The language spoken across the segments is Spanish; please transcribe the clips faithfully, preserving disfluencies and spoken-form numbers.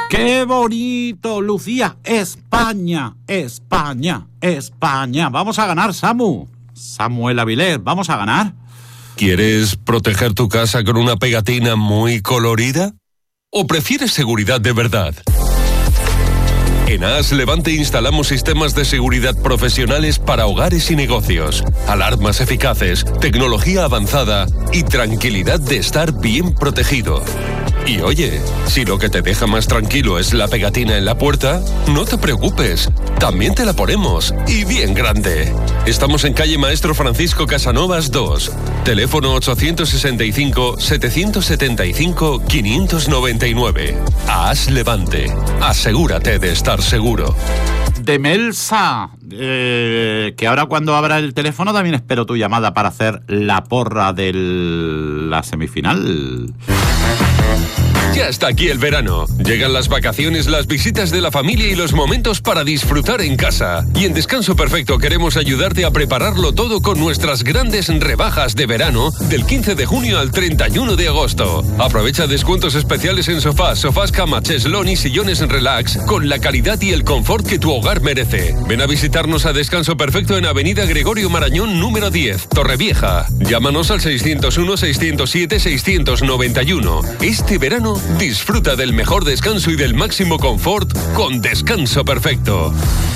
¡Qué bonito, Lucía! España, España, España. Vamos a ganar, Samu. Samuel Avilés, ¿vamos a ganar? ¿Quieres proteger tu casa con una pegatina muy colorida? ¿O prefieres seguridad de verdad? En A S Levante instalamos sistemas de seguridad profesionales para hogares y negocios, alarmas eficaces, tecnología avanzada y tranquilidad de estar bien protegido. Y oye, si lo que te deja más tranquilo es la pegatina en la puerta, no te preocupes, también te la ponemos, y bien grande. Estamos en calle Maestro Francisco Casanovas dos, teléfono ochocientos sesenta y cinco, setecientos setenta y cinco, quinientos noventa y nueve. A S Levante, asegúrate de estar seguro. De Melsa, eh, que ahora cuando abra el teléfono también espero tu llamada para hacer la porra de la semifinal. Ya está aquí el verano. Llegan las vacaciones, las visitas de la familia y los momentos para disfrutar en casa. Y en Descanso Perfecto queremos ayudarte a prepararlo todo con nuestras grandes rebajas de verano del quince de junio al treinta y uno de agosto. Aprovecha descuentos especiales en sofás, sofás cama, cheslón y sillones relax con la calidad y el confort que tu hogar merece. Ven a visitarnos a Descanso Perfecto en Avenida Gregorio Marañón número diez, Torrevieja. Llámanos al seiscientos uno, seiscientos siete, seiscientos noventa y uno. Este verano disfruta del mejor descanso y del máximo confort con Descanso Perfecto.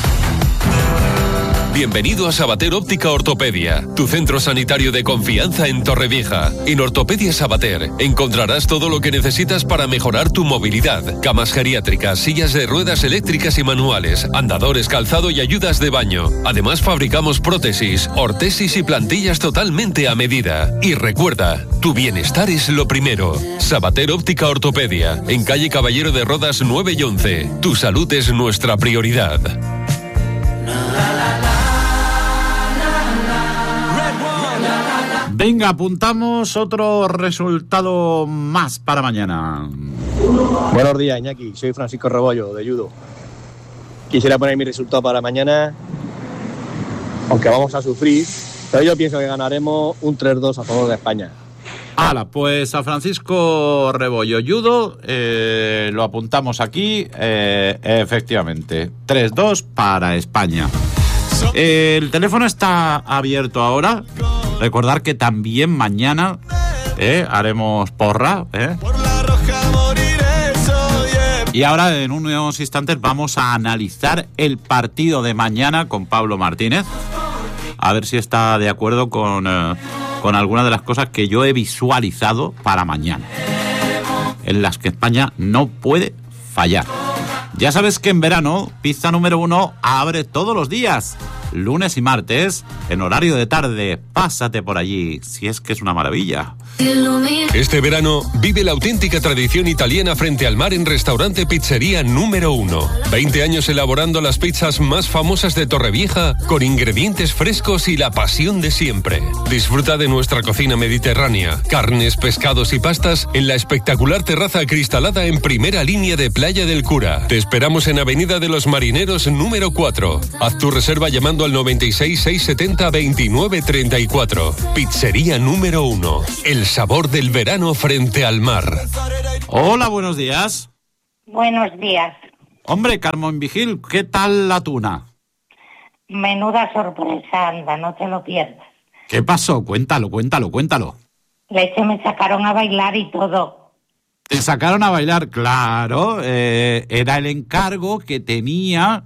Bienvenido a Sabater Óptica Ortopedia, tu centro sanitario de confianza en Torrevieja. En Ortopedia Sabater encontrarás todo lo que necesitas para mejorar tu movilidad. Camas geriátricas, sillas de ruedas eléctricas y manuales, andadores, calzado y ayudas de baño. Además fabricamos prótesis, ortesis y plantillas totalmente a medida. Y recuerda, tu bienestar es lo primero. Sabater Óptica Ortopedia, en calle Caballero de Rodas nueve y once. Tu salud es nuestra prioridad. Venga, apuntamos otro resultado más para mañana. Buenos días, Iñaki. Soy Francisco Rebollo, de Judo. Quisiera poner mi resultado para mañana, aunque vamos a sufrir, pero yo pienso que ganaremos un tres dos a favor de España. Hala, pues a Francisco Rebollo, Judo, eh, lo apuntamos aquí, eh, efectivamente, tres dos para España. Eh, el teléfono está abierto ahora. Recordar que también mañana eh, haremos porra. Eh. Y ahora, en unos instantes, vamos a analizar el partido de mañana con Pablo Martínez. A ver si está de acuerdo con, eh, con algunas de las cosas que yo he visualizado para mañana, en las que España no puede fallar. Ya sabes que en verano, Pista Número Uno abre todos los días, lunes y martes, en horario de tarde. Pásate por allí, si es que es una maravilla. Este verano, vive la auténtica tradición italiana frente al mar en Restaurante Pizzería Número Uno. veinte años elaborando las pizzas más famosas de Torrevieja, con ingredientes frescos y la pasión de siempre. Disfruta de nuestra cocina mediterránea, carnes, pescados y pastas en la espectacular terraza acristalada en primera línea de Playa del Cura. Te esperamos en Avenida de los Marineros número cuatro. Haz tu reserva llamando al noventa y seis, seiscientos setenta, veintinueve treinta y cuatro. Pizzería Número Uno. El sabor del verano frente al mar. Hola, buenos días. Buenos días. Hombre, Carmen Vigil, ¿qué tal la tuna? Menuda sorpresa, anda, no te lo pierdas. ¿Qué pasó? Cuéntalo, cuéntalo, cuéntalo. Leche, me sacaron a bailar y todo. ¿Te sacaron a bailar? Claro, eh, era el encargo que tenía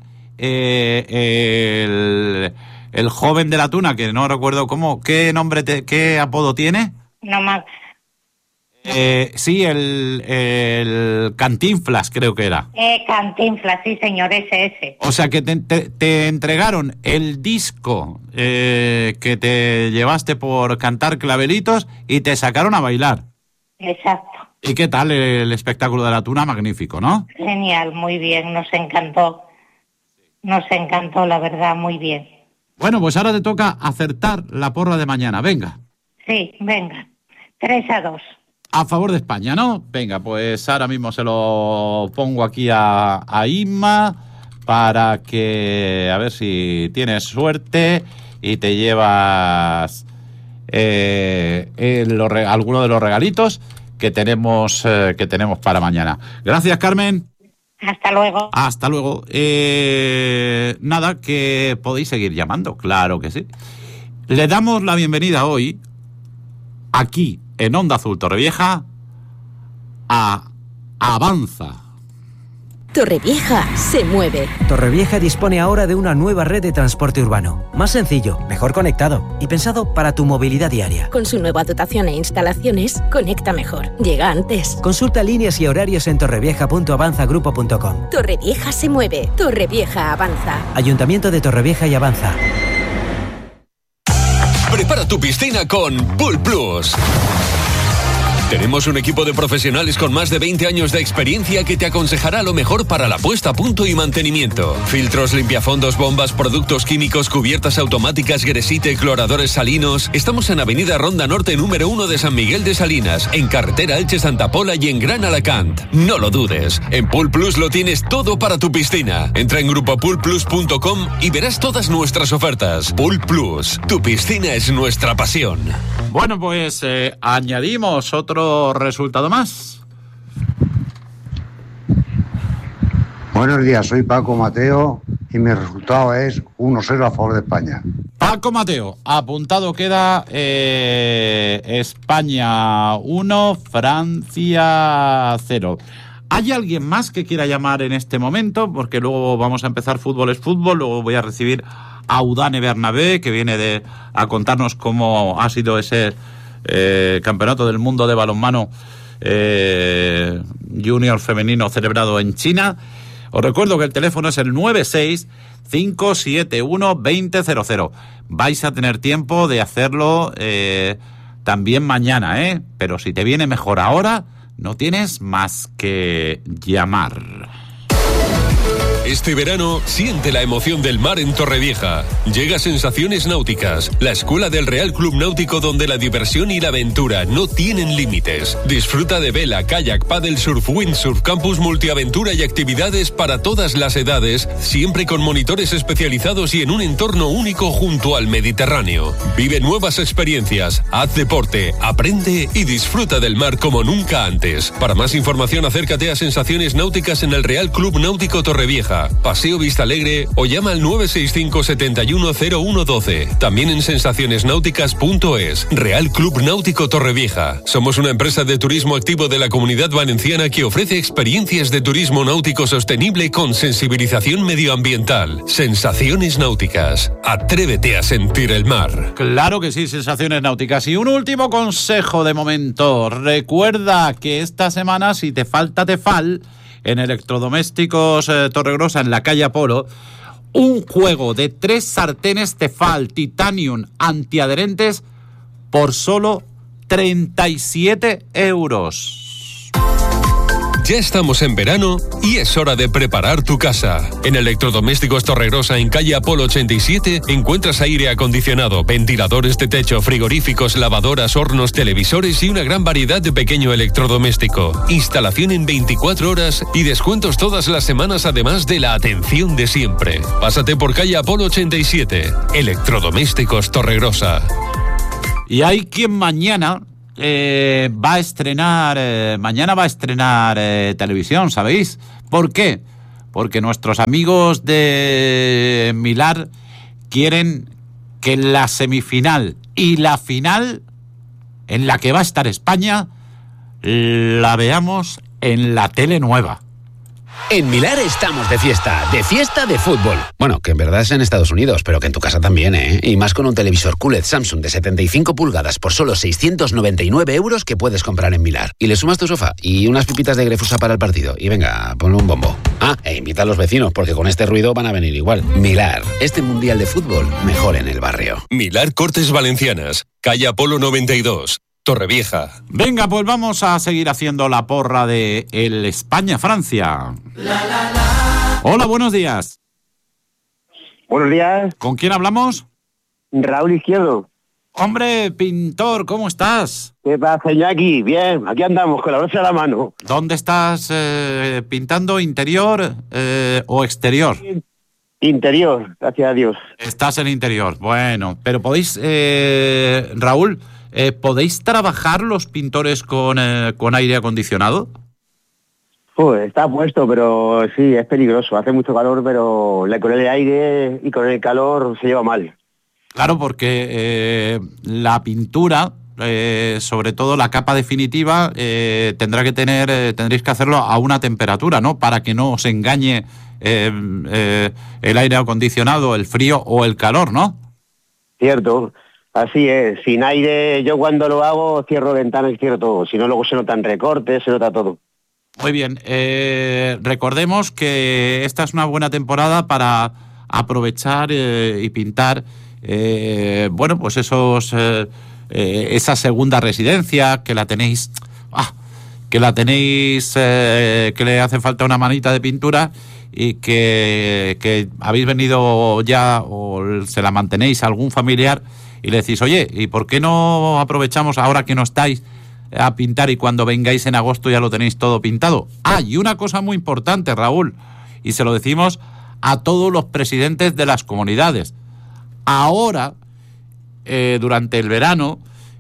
eh, el, el joven de la tuna, que no recuerdo cómo, ¿qué nombre, te, qué apodo tiene? No más. Eh, sí, el, el Cantinflas creo que era. Eh, Cantinflas, sí señor, ese, ese. O sea que te, te, te entregaron el disco eh, que te llevaste por cantar clavelitos y te sacaron a bailar. Exacto. ¿Y qué tal el espectáculo de la tuna? Magnífico, ¿no? Genial, muy bien, nos encantó. Nos encantó, la verdad, muy bien. Bueno, pues ahora te toca acertar la porra de mañana, venga. Sí, venga, tres a dos. A favor de España, ¿no? Venga, pues ahora mismo se lo pongo aquí a, a Inma para que, a ver si tienes suerte y te llevas eh, el, los, alguno de los regalitos que tenemos, eh, que tenemos para mañana. Gracias, Carmen. Hasta luego. Hasta luego. Eh, nada, que podéis seguir llamando, claro que sí. Le damos la bienvenida hoy, aquí en Onda Azul Torrevieja, a Avanza. Torrevieja se mueve. Torrevieja dispone ahora de una nueva red de transporte urbano. Más sencillo, mejor conectado y pensado para tu movilidad diaria. Con su nueva dotación e instalaciones, conecta mejor. Llega antes. Consulta líneas y horarios en torrevieja punto avanza grupo punto com. Torrevieja se mueve. Torrevieja avanza. Ayuntamiento de Torrevieja y Avanza. Prepara tu piscina con Pool Plus. Tenemos un equipo de profesionales con más de veinte años de experiencia que te aconsejará lo mejor para la puesta a punto y mantenimiento. Filtros, limpiafondos, bombas, productos químicos, cubiertas automáticas, gresite, cloradores salinos. Estamos en Avenida Ronda Norte número uno de San Miguel de Salinas, en carretera Elche Santa Pola y en Gran Alacant. No lo dudes, en Pool Plus lo tienes todo para tu piscina. Entra en grupo pool plus punto com y verás todas nuestras ofertas. Pool Plus, tu piscina es nuestra pasión. Bueno, pues eh, añadimos otro resultado más. Buenos días, soy Paco Mateo y mi resultado es uno cero a favor de España. Paco Mateo, apuntado queda eh, España uno, Francia cero. ¿Hay alguien más que quiera llamar en este momento? Porque luego vamos a empezar Fútbol es Fútbol, luego voy a recibir a Udane Bernabé, que viene de a contarnos cómo ha sido ese eh, campeonato del mundo de balonmano eh, junior femenino celebrado en China. Os recuerdo que el teléfono es el nueve seis cinco siete uno dos cero cero cero. Vais a tener tiempo de hacerlo eh, también mañana, ¿eh? Pero si te viene mejor ahora, no tienes más que llamar. Este verano, siente la emoción del mar en Torrevieja. Llega Sensaciones Náuticas, la escuela del Real Club Náutico donde la diversión y la aventura no tienen límites. Disfruta de vela, kayak, paddle surf, windsurf, campus multiaventura y actividades para todas las edades, siempre con monitores especializados y en un entorno único junto al Mediterráneo. Vive nuevas experiencias, haz deporte, aprende y disfruta del mar como nunca antes. Para más información, acércate a Sensaciones Náuticas en el Real Club Náutico Torrevieja, Paseo Vista Alegre, o llama al nueve seis cinco siete uno cero uno uno dos. También en sensaciones náuticas punto es. Real Club Náutico Torrevieja. Somos una empresa de turismo activo de la Comunidad Valenciana que ofrece experiencias de turismo náutico sostenible con sensibilización medioambiental. Sensaciones Náuticas. Atrévete a sentir el mar. Claro que sí, Sensaciones Náuticas. Y un último consejo de momento. Recuerda que esta semana, si te falta Tefal, en Electrodomésticos eh, Torregrosa, en la calle Apolo, un juego de tres sartenes Tefal Titanium antiadherentes por solo treinta y siete euros. Ya estamos en verano y es hora de preparar tu casa. En Electrodomésticos Torregrosa, en calle Apolo ochenta y siete, encuentras aire acondicionado, ventiladores de techo, frigoríficos, lavadoras, hornos, televisores y una gran variedad de pequeño electrodoméstico. Instalación en veinticuatro horas y descuentos todas las semanas, además de la atención de siempre. Pásate por calle Apolo ochenta y siete. Electrodomésticos Torregrosa. Y hay quien mañana eh, va a estrenar, eh, mañana va a estrenar eh, televisión, ¿sabéis? ¿Por qué? Porque nuestros amigos de Milar quieren que la semifinal y la final, en la que va a estar España, la veamos en la tele nueva. En Milar estamos de fiesta, de fiesta de fútbol. Bueno, que en verdad es en Estados Unidos, pero que en tu casa también, ¿eh? Y más con un televisor Q L E D Samsung de setenta y cinco pulgadas por solo seiscientos noventa y nueve euros que puedes comprar en Milar. Y le sumas tu sofá y unas pipitas de Grefusa para el partido. Y venga, ponle un bombo. Ah, e invita a los vecinos, porque con este ruido van a venir igual. Milar, este mundial de fútbol, mejor en el barrio. Milar Cortes Valencianas, calle Apolo noventa y dos. Torrevieja. Venga, pues vamos a seguir haciendo la porra de el España-Francia. Hola, buenos días. Buenos días. ¿Con quién hablamos? Raúl Izquierdo. Hombre, pintor, ¿cómo estás? ¿Qué pasa, Iñaki? Bien, aquí andamos con la brocha a la mano. ¿Dónde estás eh, pintando? ¿Interior eh, o exterior? Interior, gracias a Dios. Estás en interior, bueno, pero podéis, eh, Raúl... Eh, ¿podéis trabajar los pintores con, eh, con aire acondicionado? Pues está puesto, pero sí, es peligroso. Hace mucho calor, pero con el aire y con el calor se lleva mal. Claro, porque eh, la pintura, eh, sobre todo la capa definitiva, eh, tendrá que tener, eh, tendréis que hacerlo a una temperatura, ¿no? Para que no os engañe eh, eh, el aire acondicionado, el frío o el calor, ¿no? Cierto, así es. Sin aire, yo cuando lo hago cierro ventanas y cierro todo. Si no, luego se notan recortes, se nota todo. Muy bien, eh, recordemos que esta es una buena temporada para aprovechar eh, y pintar, eh, bueno, pues esos, eh, eh, esa segunda residencia que la tenéis, ah, que la tenéis, eh, que le hace falta una manita de pintura y que, que habéis venido ya o se la mantenéis a algún familiar y le decís, oye, ¿y por qué no aprovechamos ahora que no estáis a pintar y cuando vengáis en agosto ya lo tenéis todo pintado? Ah, y una cosa muy importante, Raúl, y se lo decimos a todos los presidentes de las comunidades. Ahora, eh, durante el verano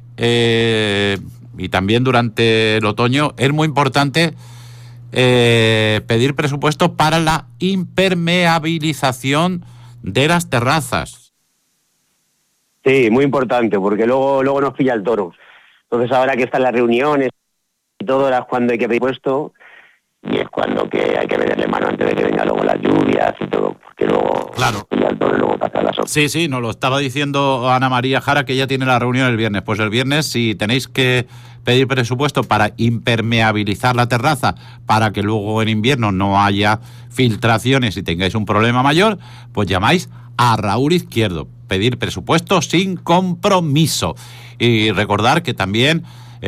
eh, y también durante el otoño, es muy importante eh, pedir presupuesto para la impermeabilización de las terrazas. Sí, muy importante, porque luego, luego nos pilla el toro. Entonces ahora que están las reuniones y todo, ahora es cuando hay que pedir puesto y es cuando que hay que meterle mano antes de que venga luego las lluvias y todo, porque luego claro. pilla el toro y luego pasa las horas. Sí, sí, nos lo estaba diciendo Ana María Jara, que ya tiene la reunión el viernes. Pues el viernes, si tenéis que pedir presupuesto para impermeabilizar la terraza, para que luego en invierno no haya filtraciones y tengáis un problema mayor, pues llamáis a Raúl Izquierdo. Pedir presupuesto sin compromiso. Y recordar que también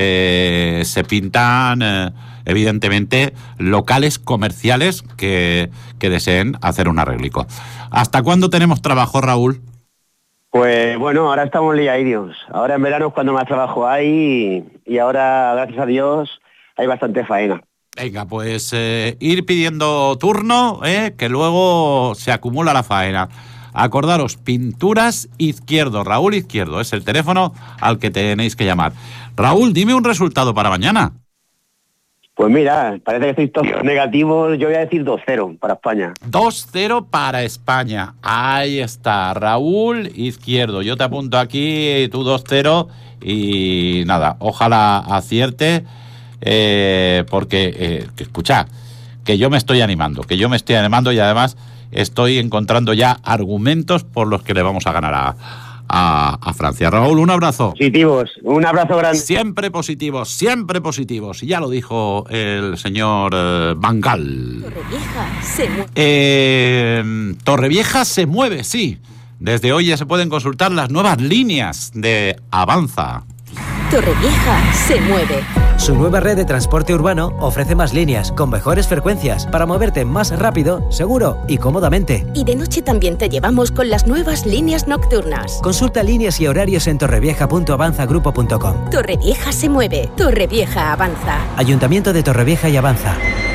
eh, se pintan, eh, evidentemente, locales comerciales que, que deseen hacer un arréglico. ¿Hasta cuándo tenemos trabajo, Raúl? Pues bueno, ahora estamos liados. Ahora en verano es cuando más trabajo hay y, y ahora, gracias a Dios, hay bastante faena. Venga, pues eh, ir pidiendo turno, eh, que luego se acumula la faena. Acordaros, Pinturas Izquierdo, Raúl Izquierdo, es el teléfono al que tenéis que llamar. Raúl, dime un resultado para mañana. Pues mira, parece que estáis todos negativos, yo voy a decir dos cero para España. dos cero para España, ahí está, Raúl Izquierdo. Yo te apunto aquí, tú dos cero y nada, ojalá acierte, eh, porque, eh, que, escucha, que yo me estoy animando, que yo me estoy animando y además estoy encontrando ya argumentos por los que le vamos a ganar a, a, a Francia. Raúl, un abrazo. Positivos, un abrazo grande. Siempre positivos, siempre positivos. Y ya lo dijo el señor eh, Van Gaal. Torrevieja se mueve. Eh, Torrevieja se mueve, sí. Desde hoy ya se pueden consultar las nuevas líneas de Avanza. Torrevieja se mueve. Su nueva red de transporte urbano ofrece más líneas con mejores frecuencias para moverte más rápido, seguro y cómodamente. Y de noche también te llevamos con las nuevas líneas nocturnas. Consulta líneas y horarios en torrevieja punto avanza grupo punto com. Torrevieja se mueve. Torrevieja avanza. Ayuntamiento de Torrevieja y Avanza.